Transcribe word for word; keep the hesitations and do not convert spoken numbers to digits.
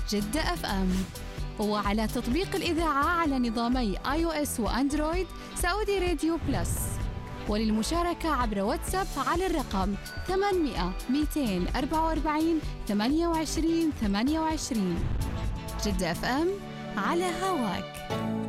جدة اف ام، وعلى تطبيق الإذاعة على نظامي آي أو إس وأندرويد سعودي راديو بلس. وللمشاركة عبر واتساب على الرقم ثمانمئة مئتين وأربعة وأربعين ثمانية وعشرين ثمانية وعشرين. جدة اف ام على هواك.